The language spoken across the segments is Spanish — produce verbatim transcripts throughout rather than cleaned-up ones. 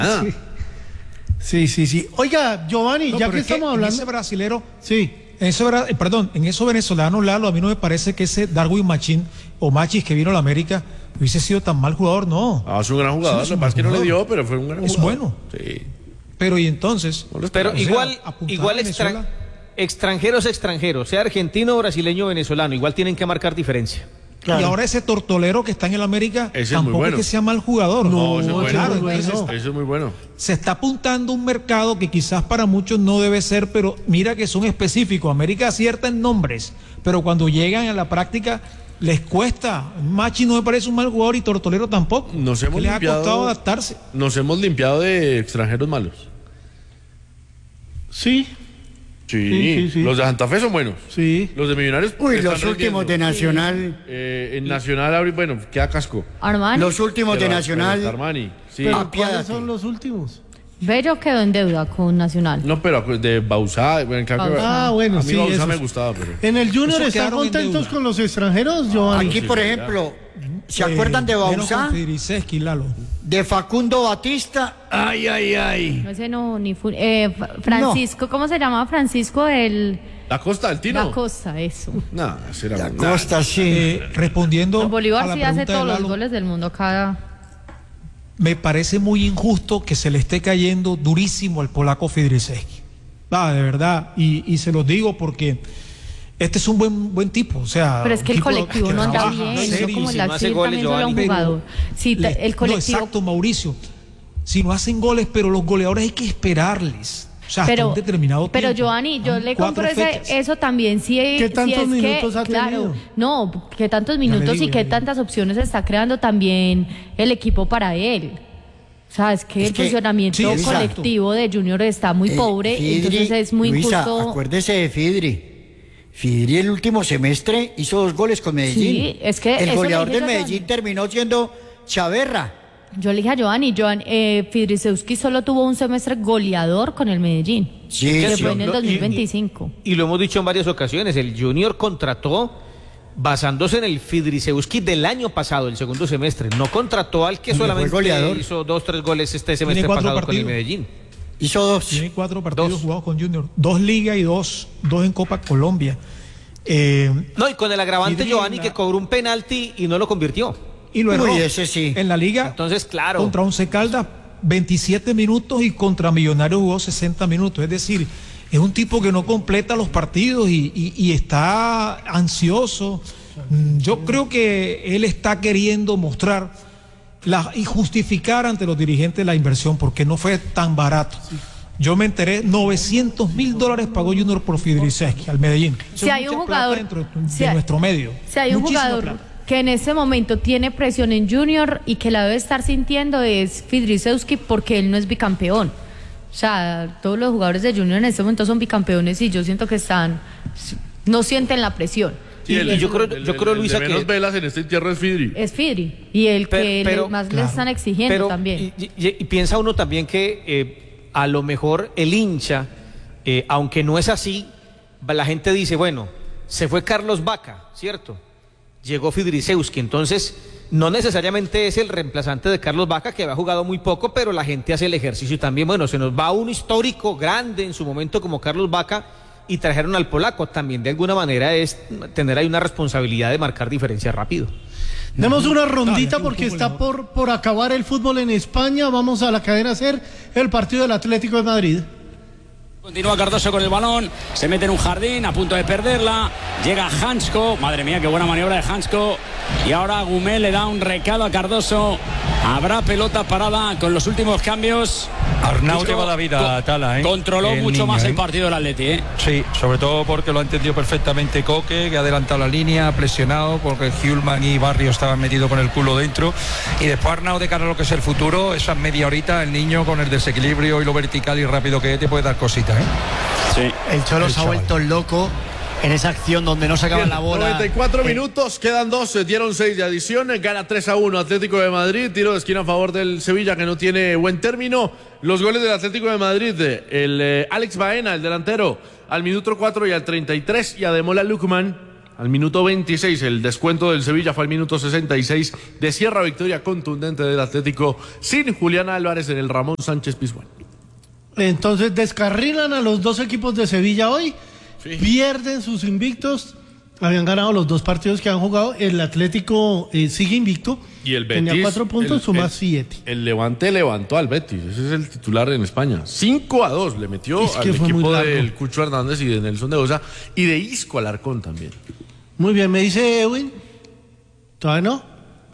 Ah. Sí. Sí, sí, sí. Oiga, Giovanni, No, ya pero que es que estamos en hablando. ese brasilero, Sí. en eso, vera- eh, perdón, en eso venezolano, Lalo, a mí no me parece que ese Darwin Machín o Machis que vino a la América hubiese sido tan mal jugador, no. Ah, es un gran jugador. Sí, es Lo un que pasa es que no buen le dio, jugador. pero fue un gran Es jugador. bueno. Sí. Pero y entonces, No lo Pero esperaba. O sea, igual, apuntar igual a extra- Venezuela. extranjeros, extranjeros, sea argentino, brasileño, venezolano, igual tienen que marcar diferencia. Claro. y ahora ese tortolero que está en el América Ese es muy tampoco bueno. es que sea mal jugador. No, ese es bueno. claro, Bueno. entonces Eso es muy bueno. se está apuntando a un mercado que quizás para muchos no debe ser, pero mira que son específicos. América acierta en nombres, pero cuando llegan a la práctica les cuesta. Machi no me parece un mal jugador y Tortolero tampoco. Nos Es hemos que les ha limpiado- costado adaptarse. Nos hemos limpiado de extranjeros malos. Sí, Sí, Sí, sí, sí. los de Santa Fe son buenos. sí. Los de Millonarios. Uy, están los últimos de rindiendo. Nacional. Eh, en Nacional, abri- bueno, queda casco. Armani. Los últimos de Pero- Nacional. pero Armani, sí. Pero Apiádate. ¿cuáles son los últimos? Bello quedó en deuda con Nacional. No, pero de Bausá, bueno, creo que- Bausá. Ah, bueno, a mí sí. Bausá esos. me gustaba, pero. En el Junior Esos están quedaron en contentos deuda. con los extranjeros, Giovanni. Aquí, sí, por sí, ejemplo, ¿se Eh, acuerdan de menos Bausá? con Fidrisewski, Lalo. De Facundo Batista. Ay, ay, ay. No, ese no, ni fu- eh, Fra- Francisco, ¿cómo se llama Francisco? El La Costa, el Tino. La Costa, eso. No, ese era La nah. Costa, sí. Eh, respondiendo En a Bolívar la sí hace pregunta de todos los Lalo, goles del mundo cada... me parece muy injusto que se le esté cayendo durísimo al polaco Fidrisewski. Ah, de verdad, y, y se los digo porque este es un buen buen tipo, o sea, Pero es que un el tipo colectivo que no anda trabaja, bien, serio, no como si el no hace Alcir goles, también solo un Giovanni. jugador. Sí, Le- el colectivo... No, exacto, Mauricio. Si no hacen goles, pero los goleadores hay que esperarles. O sea, hasta Pero, un determinado pero tiempo. Giovanni, yo Son le cuatro compro ese- fechas. eso también. Si, ¿Qué si tantos es minutos que, ha claro, tenido? no, que tantos minutos digo, y ya qué le digo. tantas opciones está creando también el equipo para él. O sea, es que Es el que- funcionamiento sí, exacto. colectivo de Junior está muy Eh, pobre, Fidri, entonces es muy Luisa, injusto. acuérdese de Fidri. Fidri el último semestre hizo dos goles con Medellín. Sí, es que el eso goleador le dije del yo a Medellín Giovanni. terminó siendo Chaverra. Yo le dije a Giovanni, Joan, eh, Fidrisewski solo tuvo un semestre goleador con el Medellín, Sí, que sí. fue en el Lo- dos y- mil veinticinco. Y lo hemos dicho en varias ocasiones, el Junior contrató basándose en el Fidrisewski del año pasado, el segundo semestre. No contrató al que Y fue solamente goleador. hizo dos, tres goles este semestre cuatro pasado con el partidos. Medellín. Hizo dos. Tiene cuatro partidos Dos. jugados con Junior. Dos Liga y dos, dos en Copa Colombia. Eh, No, y con el agravante, Fidri Giovanni, en la- que cobró un penalti y no lo convirtió. y lo Uy, erró. ese sí. En la Liga, Entonces, claro. contra Once Caldas, veintisiete minutos y contra Millonarios jugó sesenta minutos. Es decir, es un tipo que no completa los partidos y, y- y está ansioso. Mm, Yo creo que él está queriendo mostrar la, y justificar ante los dirigentes la inversión porque no fue tan barato. Yo me enteré, novecientos mil dólares pagó Junior por Fidrisewski al Medellín. Eso Si es hay un mucha plata jugador- dentro de, si de hay- nuestro medio. Si hay un Muchísima jugador plata. que en ese momento tiene presión en Junior y que la debe estar sintiendo es Fidrisewski porque él no es bicampeón. O sea, todos los jugadores de Junior en este momento son bicampeones y yo siento que están, no sienten la presión. Sí, Y- el- y yo creo- el- yo el- creo, el Luisa, de menos que- velas en este entierro es Fidri. Es Fidri y el Pero- que pero- le- más claro. le están exigiendo Pero, también. Y, y- y piensa uno también que eh, a lo mejor el hincha, eh, aunque no es así, la gente dice, bueno, se fue Carlos Vaca, ¿cierto? Llegó Fidrisewski, entonces no necesariamente es el reemplazante de Carlos Vaca, que había jugado muy poco, pero la gente hace el ejercicio y también, bueno, se nos va un histórico grande en su momento como Carlos Vaca y trajeron al polaco, también de alguna manera es tener ahí una responsabilidad de marcar diferencia rápido. Demos una rondita Dale, porque un está fútbol por, por acabar el fútbol en España. Vamos a la cadena SER, el partido del Atlético de Madrid. Continúa Cardoso con el balón, se mete en un jardín, a punto de perderla, llega Hansko, madre mía, qué buena maniobra de Hansko, y ahora Gumé le da un recado a Cardoso, habrá pelota parada con los últimos cambios. Arnau Justo lleva la vida a Tala, ¿eh? Controló El mucho niño, más ¿eh? el partido del Atleti, ¿eh? Sí, sobre todo porque lo ha entendido perfectamente Coque, que ha adelantado la línea, ha presionado, porque Hjulman y Barrio estaban metidos con el culo dentro. Y después Arnau, de cara a lo que es el futuro, esa media horita, el niño con el desequilibrio y lo vertical y rápido que es, te puede dar cositas, ¿eh? Sí. El Cholo El se ha chaval. vuelto loco en esa acción donde no sacaba la bola. noventa y cuatro minutos, quedan doce, dieron seis de adición, gana tres a uno Atlético de Madrid, tiro de esquina a favor del Sevilla que no tiene buen término. Los goles del Atlético de Madrid, el eh, Alex Baena, el delantero, al minuto cuatro y al treinta y tres, y Ademola Lookman al minuto veintiséis. El descuento del Sevilla fue al minuto sesenta y seis. De Sierra, victoria contundente del Atlético sin Julián Álvarez en el Ramón Sánchez Pizjuán. Entonces descarrilan a los dos equipos de Sevilla hoy, sí. Pierden sus invictos, habían ganado los dos partidos que han jugado, el Atlético eh, sigue invicto, y el Betis, tenía cuatro puntos, el, suma el, siete. El Levante levantó al Betis, ese es el titular en España, cinco a dos le metió es que al equipo del Cucho Hernández y de Nelson de Osa, y de Isco Alarcón también. Muy bien, me dice Edwin, ¿todavía no?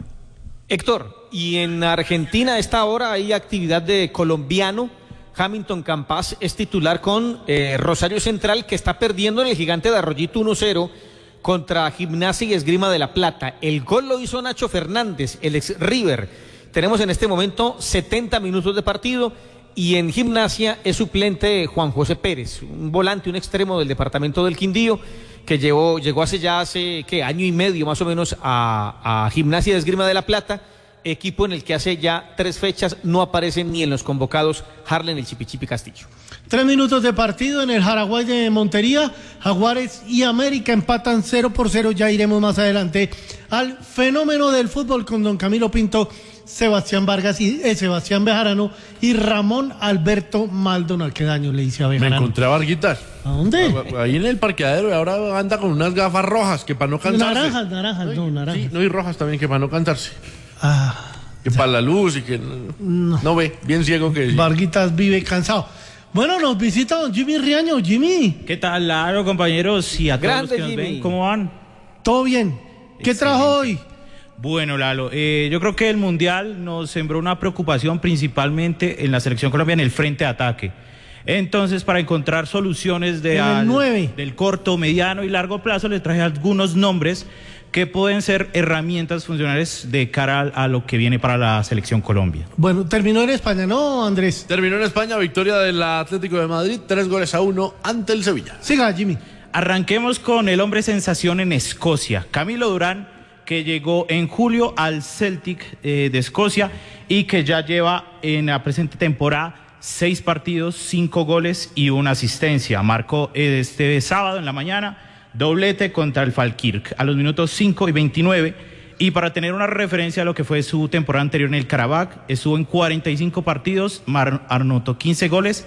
Héctor, y en Argentina a esta hora hay actividad de colombiano. Hamilton Campas es titular con eh, Rosario Central, que está perdiendo en el Gigante de Arroyito uno cero contra Gimnasia y Esgrima de la Plata. El gol lo hizo Nacho Fernández, el ex River. Tenemos en este momento setenta minutos de partido y en Gimnasia es suplente Juan José Pérez, un volante, un extremo del departamento del Quindío, que llegó, llegó hace ya hace ¿qué? año y medio más o menos a, a Gimnasia de Esgrima de la Plata, equipo en el que hace ya tres fechas no aparecen ni en los convocados Harlen el Chipichipi Castillo. Tres minutos de partido en el Jaraguay de Montería. Jaguares y América empatan cero por cero. Ya iremos más adelante al fenómeno del fútbol con don Camilo Pinto, Sebastián Vargas y eh, Sebastián Bejarano y Ramón Alberto Maldonado. ¿Qué daño le hice a Bejarano? Me encontré a Varguitas. ¿A dónde? Ahí en el parqueadero, y ahora anda con unas gafas rojas que para no cansarse. Naranjas, naranjas, no, naranjas. Sí, no, y rojas también que para no cansarse. Ah, que para la luz y que no, no. no ve, bien ciego que es. Varguitas vive cansado. Bueno, nos visita don Jimmy Riaño. Jimmy. ¿Qué tal, Laro, compañeros? Y a todos Grande, los que nos Jimmy. ven, ¿cómo van? Todo bien. ¿Qué Excelente. trajo hoy? Bueno, Lalo, eh, yo creo que el Mundial nos sembró una preocupación principalmente en la selección colombiana, en el frente de ataque. Entonces, para encontrar soluciones de En el al- nueve. del corto, mediano y largo plazo, les traje algunos nombres que pueden ser herramientas funcionales de cara a, a lo que viene para la selección Colombia. Bueno, terminó en España, ¿no, Andrés? Terminó en España, victoria del Atlético de Madrid, tres goles a uno ante el Sevilla. Siga, Jimmy. Arranquemos con el hombre sensación en Escocia, Camilo Durán, que llegó en julio al Celtic eh, de Escocia y que ya lleva en la presente temporada seis partidos, cinco goles y una asistencia. Marcó este sábado en la mañana doblete contra el Falkirk a los minutos cinco y veintinueve. Y para tener una referencia a lo que fue su temporada anterior en el Karabakh, estuvo en cuarenta y cinco partidos, mar- anotó quince goles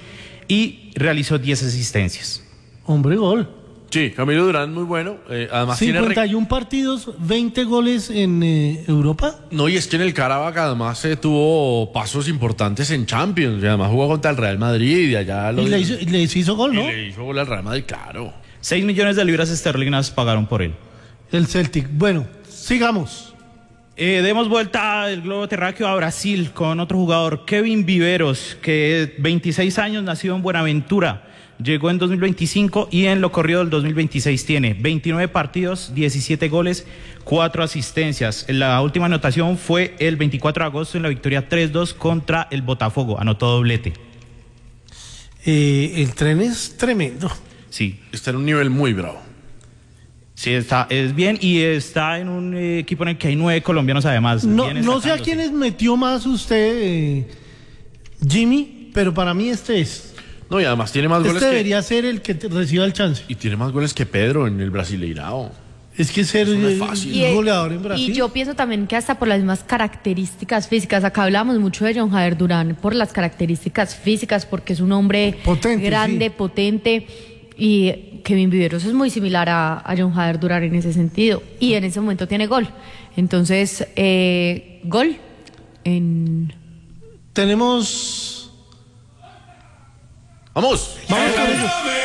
y realizó diez asistencias. Hombre, gol. Sí, Camilo Durán muy bueno. Eh, además tiene cincuenta re- y uno partidos, veinte goles en eh, Europa. No, y es que en el Karabakh además eh, tuvo pasos importantes en Champions. Y además jugó contra el Real Madrid y allá lo Y le hizo, y les hizo gol, ¿no? y le hizo gol al Real Madrid, claro. Seis millones de libras esterlinas pagaron por él. El Celtic. Bueno, sigamos. Eh, demos vuelta al globo terráqueo a Brasil con otro jugador, Kevin Viveros, que veintiséis años, nacido en Buenaventura, llegó en dos mil veinticinco y en lo corrido del dos mil veintiséis tiene veintinueve partidos, diecisiete goles, cuatro asistencias. La última anotación fue el veinticuatro de agosto en la victoria tres dos contra el Botafogo, anotó doblete. Eh, el tren es tremendo. Sí. Está en un nivel muy bravo. Sí, está, es bien y está en un eh, equipo en el que hay nueve colombianos además. No, bien no sé a destacándose. quiénes metió más usted, eh, Jimmy, pero para mí este es. No, y además tiene más Este goles que... debería ser el que te- reciba el chance. Y tiene más goles que Pedro en el Brasileirao. Es que ser Eso no es eh, fácil. Y, goleador en Brasil. y yo pienso también que hasta por las mismas características físicas, acá hablamos mucho de John Jader Durán, por las características físicas, porque es un hombre Potente, grande, sí. potente, y Kevin Viveros es muy similar a, a John Jader Durán en ese sentido, y en ese momento tiene gol. Entonces, eh, gol en... Tenemos... ¡Vamos! Vamos con ello.